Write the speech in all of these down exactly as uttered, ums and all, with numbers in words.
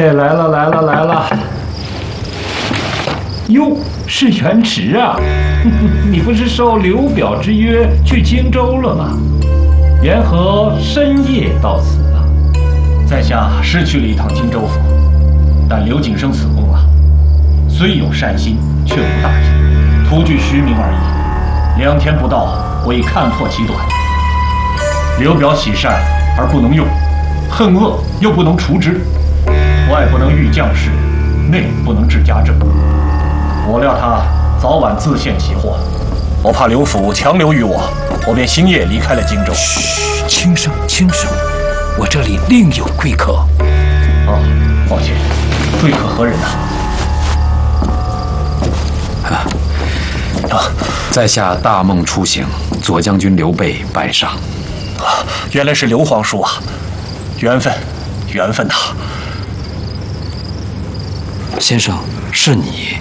哎，来了来了来了！哟，是元直啊！你不是受刘表之约去荆州了吗？缘何深夜到此啊？ 在下是去了一趟荆州府，但刘景升死后啊，虽有善心，却无大义，徒具虚名而已。两天不到，我已看破其短。刘表喜善而不能用，恨恶又不能除之，外不能御将士，内不能治家政。我料他早晚自现其祸，我怕刘府强留于我，我便星夜离开了荆州。 嘘，轻声轻声，我这里另有贵客。 哦，抱歉，贵客何人呐？ 啊，啊，在下大梦初醒，左将军刘备拜上。 啊，原来是刘皇叔啊，缘分，缘分呐！ 先生，是你。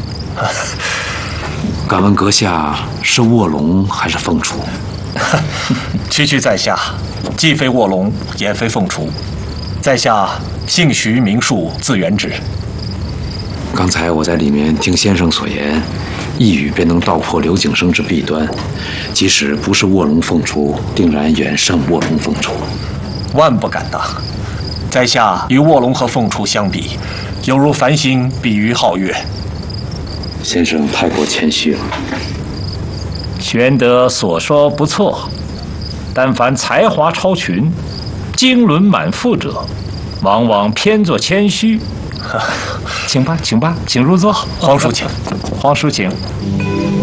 敢问阁下是卧龙还是凤雏？ 区区在下，既非卧龙，也非凤雏。在下姓徐名树，字元直。 刚才我在里面听先生所言，一语便能道破刘景升之弊端，即使不是卧龙凤雏，定然远胜卧龙凤雏。 万不敢当，在下与卧龙和凤雏相比，犹如繁星比于皓月。 先生太过谦虚了。 玄德所说不错，但凡才华超群、经纶满腹者，往往偏作谦虚。请吧，请吧，请入座。 皇叔请， 皇叔请。